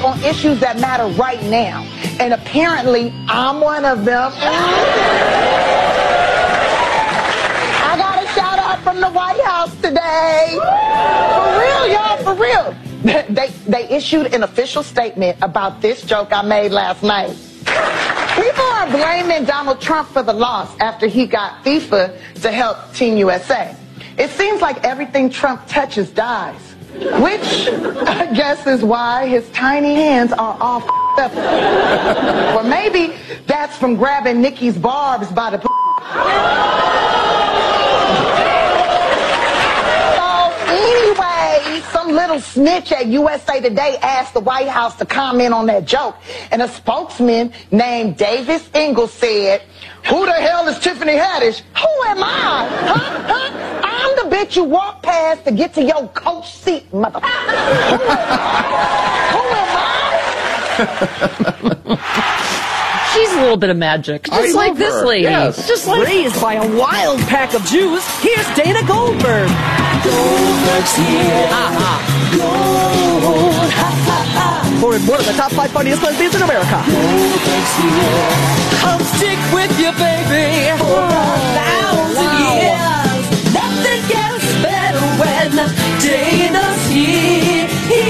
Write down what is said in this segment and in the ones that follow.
on issues that matter right now. And apparently, I'm one of them. I got a shout out from the White House today. For real, y'all, for real. They issued an official statement about this joke I made last night. People are blaming Donald Trump for the loss after he got FIFA to help Team USA. It seems like everything Trump touches dies, which I guess is why his tiny hands are all up. Or maybe that's from grabbing Nikki's barbs by the Anyway, some little snitch at USA Today asked the White House to comment on that joke, and a spokesman named Davis Ingalls said, "Who the hell is Tiffany Haddish? Who am I? Huh? I'm the bitch you walk past to get to your coach seat, motherfucker. Who am I?" She's a little bit of magic, just like this lady. Yes. Just like raised by a wild pack of Jews, here's Dana Goldberg. Goldberg's here. Gold. Ha, ha, ha. Voted one of the top 5 funniest lesbians in America. Goldberg's here. I'll stick with you, baby, for 1,000 years. Nothing gets better when Dana's here.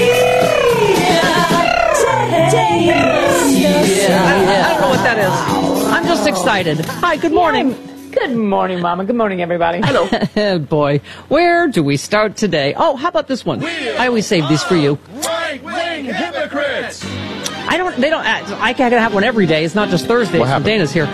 Dana's here. I don't know what that is. I'm just excited. Hi, good morning. Good morning, Mama. Good morning, everybody. Hello. Boy, where do we start today? Oh, how about this one? I always save these for you. Right-wing hypocrites. I can't have one every day. It's not just Thursdays when Dana's here.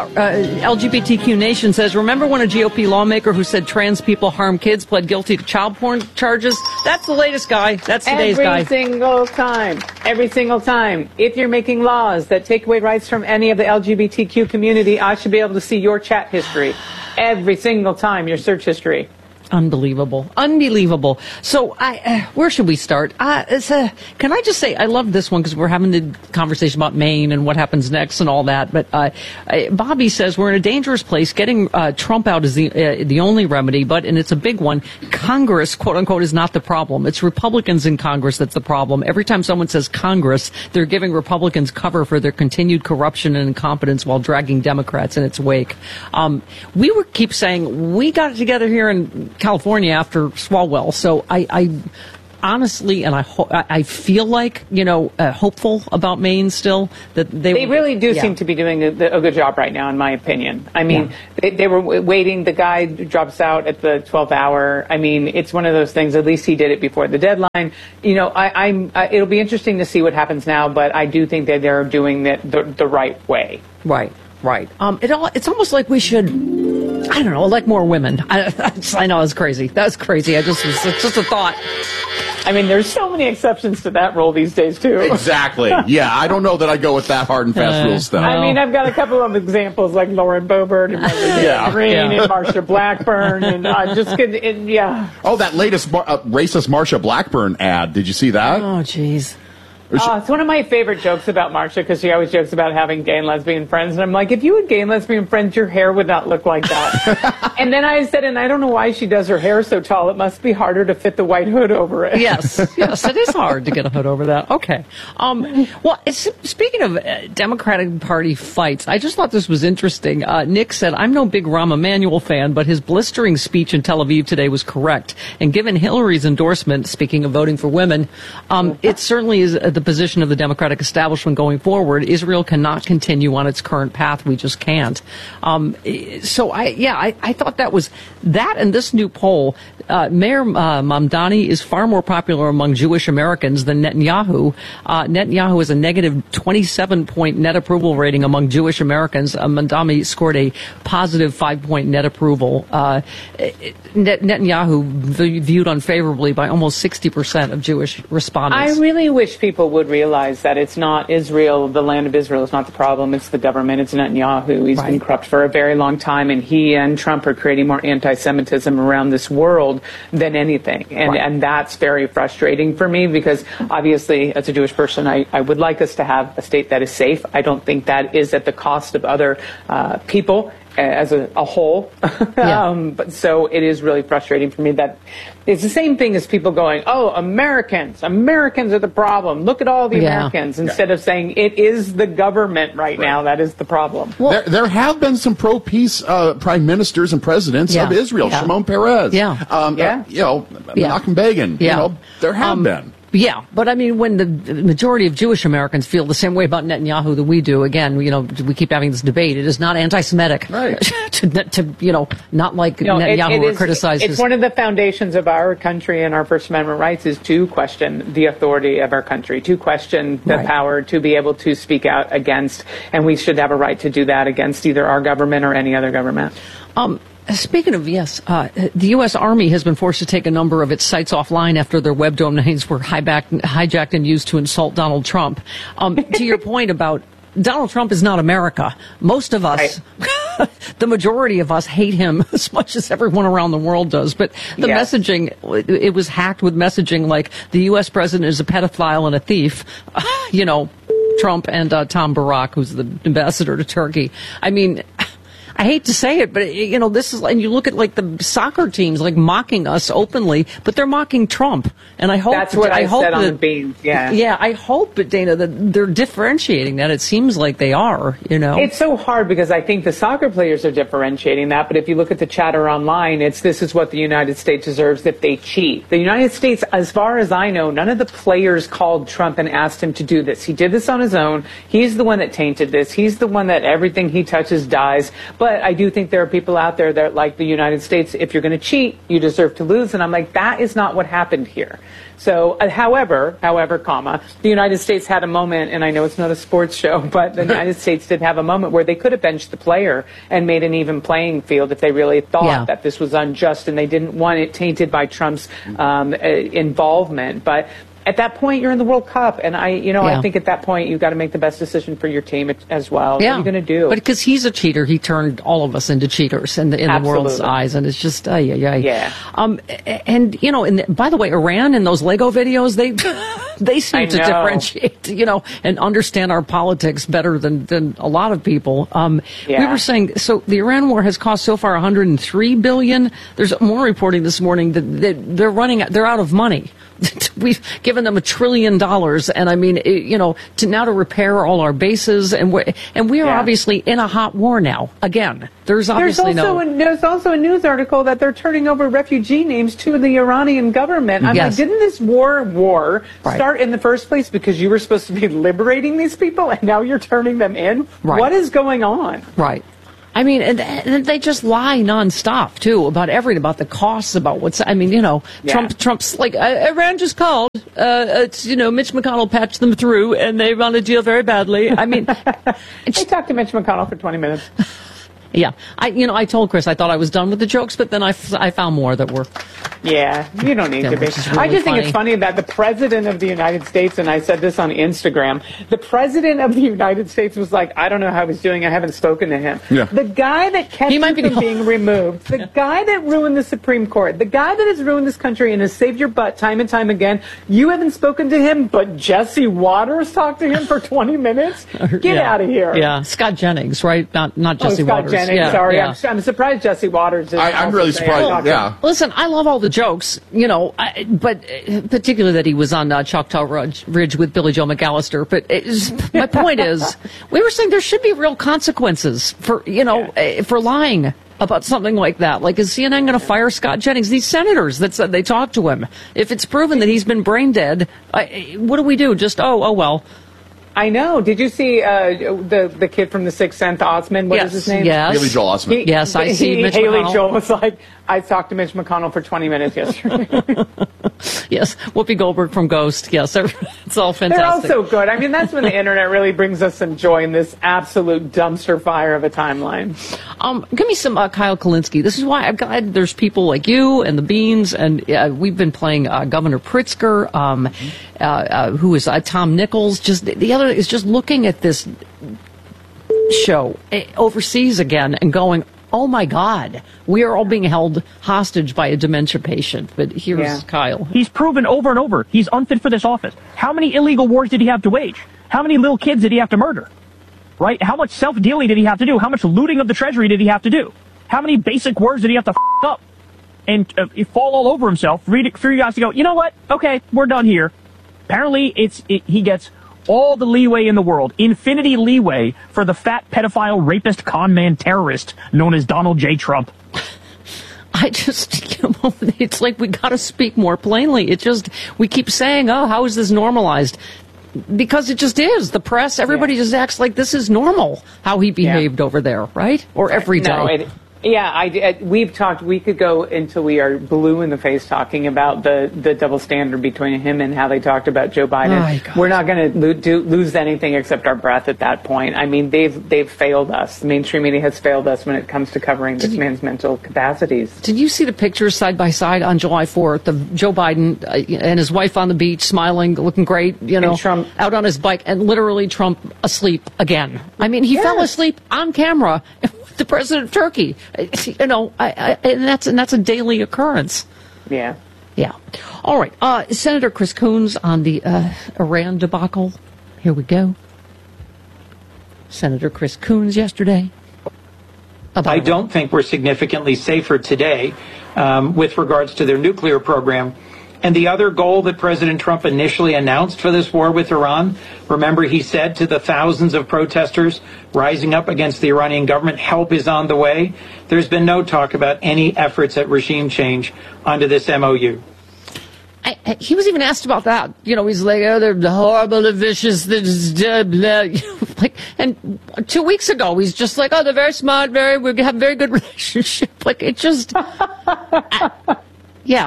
LGBTQ Nation says, remember when a GOP lawmaker who said trans people harm kids pled guilty to child porn charges? That's the latest guy. That's today's guy. Every single time. Every single time. If you're making laws that take away rights from any of the LGBTQ community, I should be able to see your chat history. Every single time, your search history. Unbelievable. Unbelievable. So, where should we start? Can I just say, I love this one because we're having the conversation about Maine and what happens next and all that. But Bobby says we're in a dangerous place. Getting Trump out is the only remedy, and it's a big one. Congress, quote unquote, is not the problem. It's Republicans in Congress that's the problem. Every time someone says Congress, they're giving Republicans cover for their continued corruption and incompetence while dragging Democrats in its wake. We keep saying we got it together here in California after Swalwell. So I honestly, and I feel like, hopeful about Maine still. That they really do seem to be doing a good job right now, in my opinion. I mean, they were waiting. The guy drops out at the 12th hour. I mean, it's one of those things. At least he did it before the deadline. It'll be interesting to see what happens now, but I do think that they're doing it the right way. Right. It's almost like we should, I don't know, elect more women. I know it's crazy. That's crazy. It's just a thought. I mean, there's so many exceptions to that rule these days, too. Exactly. Yeah, I don't know that I go with that hard and fast rule stuff. I mean, I've got a couple of examples like Lauren Boebert and Martha Green and Marsha Blackburn, and I'm just going to, Oh, that latest racist Marsha Blackburn ad. Did you see that? Oh, jeez. It's one of my favorite jokes about Marsha, because she always jokes about having gay and lesbian friends. And I'm like, if you had gay and lesbian friends, your hair would not look like that. And then I said, and I don't know why she does her hair so tall. It must be harder to fit the white hood over it. Yes, it is hard to get a hood over that. Okay. Well, speaking of Democratic Party fights, I just thought this was interesting. Nick said, I'm no big Rahm Emanuel fan, but his blistering speech in Tel Aviv today was correct. And given Hillary's endorsement, speaking of voting for women, it certainly is the position of the Democratic establishment going forward. Israel cannot continue on its current path. We just can't. So I thought that was that, and this new poll, Mayor Mamdani is far more popular among Jewish Americans than Netanyahu. Netanyahu has a negative 27-point net approval rating among Jewish Americans. Mamdani scored a positive 5-point net approval. Netanyahu viewed unfavorably by almost 60% of Jewish respondents. I really wish people would realize that it's not Israel, the land of Israel is not the problem. It's the government. It's Netanyahu. He's been corrupt for a very long time, and he and Trump are creating more anti-Semitism around this world than anything. And that's very frustrating for me, because obviously, as a Jewish person, I would like us to have a state that is safe. I don't think that is at the cost of other people as a whole. But so it is really frustrating for me that It's the same thing as people going, oh, Americans are the problem. Look at all the Americans, instead of saying it is the government right now that is the problem. Well, there have been some pro-peace prime ministers and presidents of Israel. Shimon Peres. Menachem Begin. There have been. Yeah, but I mean, when the majority of Jewish Americans feel the same way about Netanyahu that we do, again, we keep having this debate. It is not anti-Semitic, right? to not like Netanyahu or criticize. It's one of the foundations of our country and our First Amendment rights is to question the authority of our country, to question the power, to be able to speak out against, and we should have a right to do that against either our government or any other government. Speaking of, the U.S. Army has been forced to take a number of its sites offline after their web domains were hijacked and used to insult Donald Trump. To your point about Donald Trump is not America. Most of us, the majority of us hate him as much as everyone around the world does. But the messaging, it was hacked with messaging like the U.S. president is a pedophile and a thief, Trump and Tom Barak, who's the ambassador to Turkey. I mean, I hate to say it, but this is, and you look at like the soccer teams like mocking us openly, but they're mocking Trump. And I hope that's what I said on the beans. Yeah, I hope, Dana, that they're differentiating that. It seems like they are. It's so hard because I think the soccer players are differentiating that. But if you look at the chatter online, this is what the United States deserves if they cheat. The United States, as far as I know, none of the players called Trump and asked him to do this. He did this on his own. He's the one that tainted this. He's the one that everything he touches dies. But I do think there are people out there that, like the United States, if you're going to cheat, you deserve to lose. And I'm like, that is not what happened here. So, however, the United States had a moment, and I know it's not a sports show, but the United States did have a moment where they could have benched the player and made an even playing field if they really thought that this was unjust and they didn't want it tainted by Trump's involvement. But at that point, you're in the World Cup, and I think at that point you've got to make the best decision for your team as well. Yeah. What are you going to do? But because he's a cheater, he turned all of us into cheaters in the world's eyes, and it's just Yeah. And by the way, Iran in those Lego videos, they seem to differentiate, and understand our politics better than a lot of people. We were saying, so the Iran war has cost so far $103 billion. There's more reporting this morning that they're out of money. We've given them $1 trillion, and I mean, to repair all our bases, and we are obviously in a hot war now. Again, there's obviously there's also a news article that they're turning over refugee names to the Iranian government. I'm like, didn't this war start in the first place because you were supposed to be liberating these people, and now you're turning them in? Right. What is going on? Right. I mean, and they just lie nonstop too about the costs, about Trump's like, Iran just called. It's Mitch McConnell patched them through, and they run a deal very badly. I mean, they talked to Mitch McConnell for 20 minutes. Yeah, I told Chris I thought I was done with the jokes, but then I found more that were. Yeah, you don't need to be. Really I just think it's funny that the President of the United States, and I said this on Instagram, the President of the United States was like, I don't know how he's doing, I haven't spoken to him. Yeah. The guy that kept him from being removed, the guy that ruined the Supreme Court, the guy that has ruined this country and has saved your butt time and time again, you haven't spoken to him, but Jesse Waters talked to him for 20 minutes? Get out of here. Yeah, Scott Jennings, right? Not Jesse Waters. Scott Jennings, sorry. Yeah. I'm surprised Jesse Waters is. I'm really surprised, Listen, I love all the jokes, but particularly that he was on Choctaw Ridge with Billy Joe McAllister. But my point is, we were saying there should be real consequences for lying about something like that. Like, is CNN going to fire Scott Jennings? These senators that said they talked to him. If it's proven that he's been brain dead, what do we do? Just, oh well. I know. Did you see the kid from The Sixth Sense, Osmond? What is his name? Yes. Haley Joel Osment. Yes, I see Mitch Haley McConnell. Joel was like, I talked to Mitch McConnell for 20 minutes yesterday. Yes, Whoopi Goldberg from Ghost. Yes, it's all fantastic. They're all so good. I mean, that's when the internet really brings us some joy in this absolute dumpster fire of a timeline. Give me some Kyle Kulinski. This is why I'm glad there's people like you and the Beans, and we've been playing Governor Pritzker, who is Tom Nichols. Just the other is just looking at this show overseas again and going, oh my God, we are all being held hostage by a dementia patient. But here's Kyle. He's proven over and over he's unfit for this office. How many illegal wars did he have to wage? How many little kids did he have to murder? Right? How much self-dealing did he have to do? How much looting of the treasury did he have to do? How many basic wars did he have to up? and fall all over himself, furious to go, you know what? Okay, we're done here. Apparently, he gets all the leeway in the world, infinity leeway for the fat pedophile, rapist, con man, terrorist known as Donald J. Trump. I just, it's like we got to speak more plainly. We keep saying, oh, how is this normalized? Because it just is. The press, everybody just acts like this is normal, how he behaved over there, right? Or every day. We've talked, we could go until we are blue in the face talking about the double standard between him and how they talked about Joe Biden. We're not going to lose anything except our breath at that point. I mean, they've failed us. The mainstream media has failed us when it comes to covering this man's mental capacities. Did you see the pictures side by side on July 4th of Joe Biden and his wife on the beach, smiling, looking great, and Trump out on his bike, and literally Trump asleep again? I mean, he fell asleep on camera. The president of Turkey, and that's a daily occurrence. Yeah. All right, Senator Chris Coons on the Iran debacle. Here we go. Senator Chris Coons yesterday. I don't think we're significantly safer today with regards to their nuclear program. And the other goal that President Trump initially announced for this war with Iran, remember he said to the thousands of protesters rising up against the Iranian government, help is on the way. There's been no talk about any efforts at regime change under this MOU. He was even asked about that. He's like, oh, they're horrible, they're vicious, they're just and 2 weeks ago, he's just like, oh, they're very smart, we have a very good relationship. Yeah.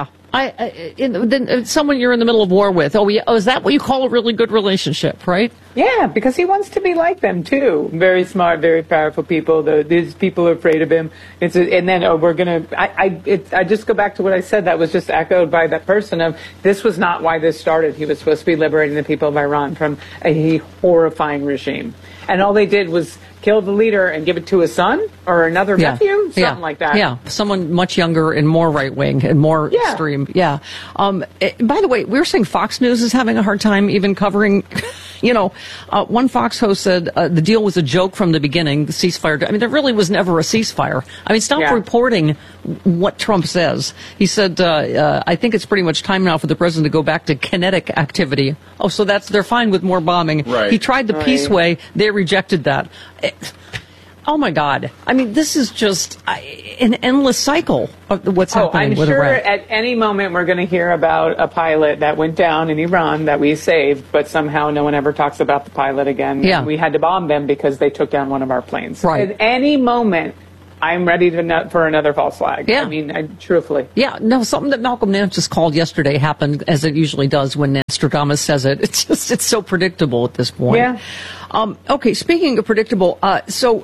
Someone you're in the middle of war with. Is that what you call a really good relationship, right? Yeah, because he wants to be like them too. Very smart, very powerful people. These people are afraid of him. We're gonna. I just go back to what I said. That was just echoed by that person. Of this was not why this started. He was supposed to be liberating the people of Iran from a horrifying regime, and all they did was kill the leader and give it to his son or another nephew, something like that. Yeah, someone much younger and more right-wing and more extreme. Yeah. By the way, we were saying Fox News is having a hard time even covering, one Fox host said the deal was a joke from the beginning, the ceasefire. I mean, there really was never a ceasefire. I mean, stop reporting what Trump says. He said, I think it's pretty much time now for the president to go back to kinetic activity. Oh, so they're fine with more bombing. Right. He tried the peace way. They rejected that. Oh my God! I mean, this is just an endless cycle of what's happening with Iran. I'm sure at any moment we're going to hear about a pilot that went down in Iran that we saved, but somehow no one ever talks about the pilot again. Yeah. We had to bomb them because they took down one of our planes. Right. At any moment, I'm ready for another false flag. Yeah. I mean, truthfully. Yeah, no, something that Malcolm Nance just called yesterday happened, as it usually does when Nostradamus says it. It's so predictable at this point. Yeah. Okay, speaking of predictable, I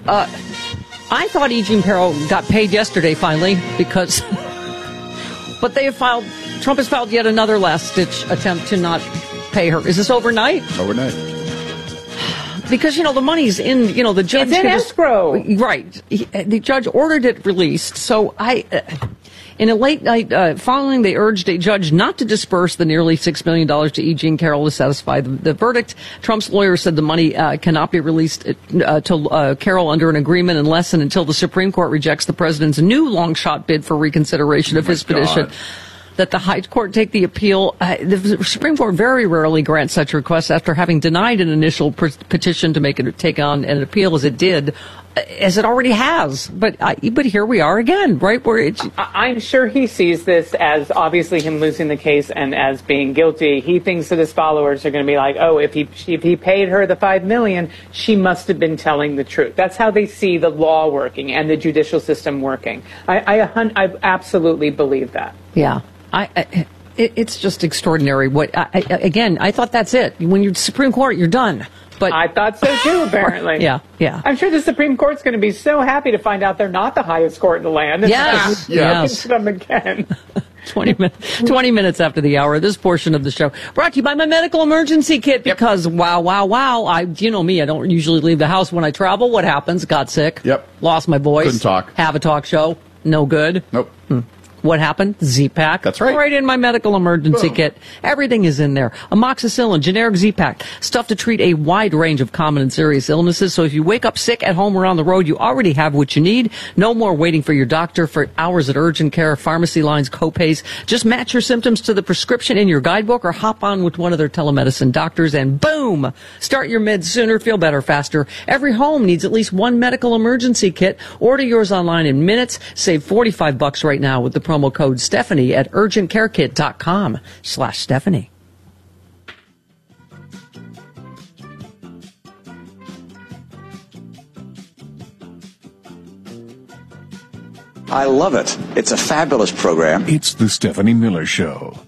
thought E. Jean Carroll got paid yesterday finally because, but Trump has filed yet another last-ditch attempt to not pay her. Is this overnight? Overnight. Because, the money's in, the judge... It's in escrow. Right. The judge ordered it released. So in a late night filing, they urged a judge not to disperse the nearly $6 million to E. Jean Carroll to satisfy the verdict. Trump's lawyer said the money cannot be released to Carroll under an agreement unless and until the Supreme Court rejects the president's new long-shot bid for reconsideration of his petition. That the High Court take the appeal. The Supreme Court very rarely grants such requests after having denied an initial petition to take on an appeal as it did, as it already has. But here we are again, right? I'm sure he sees this as obviously him losing the case and as being guilty. He thinks that his followers are going to be like, oh, if he paid her the $5 million, she must have been telling the truth. That's how they see the law working and the judicial system working. I absolutely believe that. Yeah. It's just extraordinary. Again, I thought that's it. When you're Supreme Court, you're done. But I thought so too, apparently. Yeah. I'm sure the Supreme Court's going to be so happy to find out they're not the highest court in the land. Yes. Them again. 20 minutes after the hour, this portion of the show brought to you by my medical emergency kit because wow. You know me, I don't usually leave the house when I travel. What happens? Got sick. Yep. Lost my voice. Couldn't talk. Have a talk show. No good. Nope. What happened? Z-Pack. That's right. Right in my medical emergency kit. Everything is in there. Amoxicillin, generic Z-Pack, stuff to treat a wide range of common and serious illnesses. So if you wake up sick at home or on the road, you already have what you need. No more waiting for your doctor for hours at urgent care, pharmacy lines, copays. Just match your symptoms to the prescription in your guidebook or hop on with one of their telemedicine doctors and boom! Start your meds sooner, feel better faster. Every home needs at least one medical emergency kit. Order yours online in minutes. Save $45 right now with the promo code Stephanie at urgentcarekit.com/Stephanie. I love it. It's a fabulous program. It's the Stephanie Miller Show.